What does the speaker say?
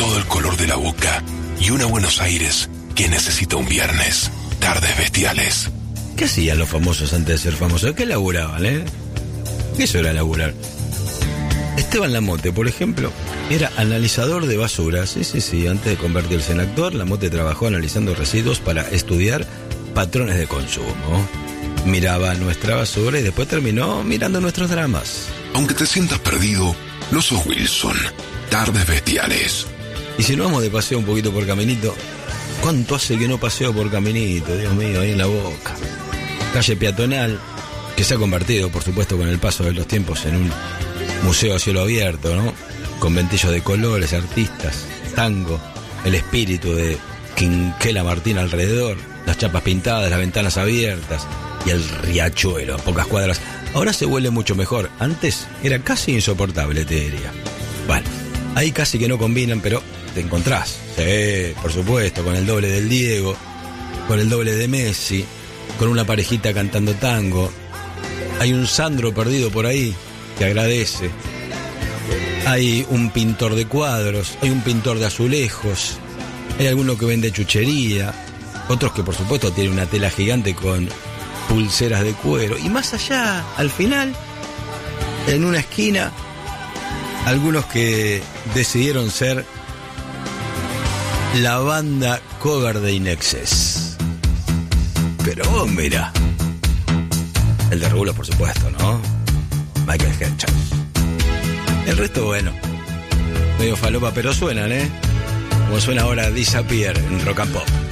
todo el color de la boca y una Buenos Aires que necesita un viernes. Tardes Bestiales. ¿Qué hacían los famosos antes de ser famosos? ¿Qué laburaban, ¿Qué eso era laburar? Esteban Lamote, por ejemplo, era analizador de basura. Sí. Antes de convertirse en actor, Lamote trabajó analizando residuos para estudiar patrones de consumo. Miraba nuestra basura y después terminó mirando nuestros dramas. Aunque te sientas perdido, no sos Wilson. Tardes Bestiales. Y si nos vamos de paseo un poquito por Caminito, ¿cuánto hace que no paseo por Caminito? Dios mío, ahí en la Boca. Calle peatonal, que se ha convertido, por supuesto, con el paso de los tiempos en un museo a cielo abierto, ¿no? Con ventillos de colores, artistas, tango, el espíritu de Quinquela Martín alrededor, las chapas pintadas, las ventanas abiertas y el riachuelo a pocas cuadras. Ahora se huele mucho mejor. Antes era casi insoportable, te diría. Bueno, ahí casi que no combinan, pero te encontrás. Sí, por supuesto, con el doble del Diego, con el doble de Messi, con una parejita cantando tango. Hay un Sandro perdido por ahí que agradece. Hay un pintor de cuadros, hay un pintor de azulejos, hay alguno que vende chuchería, otros que por supuesto tienen una tela gigante con pulseras de cuero. Y más allá, al final, en una esquina, algunos que decidieron ser la banda cover de Inexcess. Pero vos mirá, el de Rulo, por supuesto, ¿no? Michael Henschel. El resto, bueno, medio falopa, pero suenan, como suena ahora Disappear en Rock and Pop.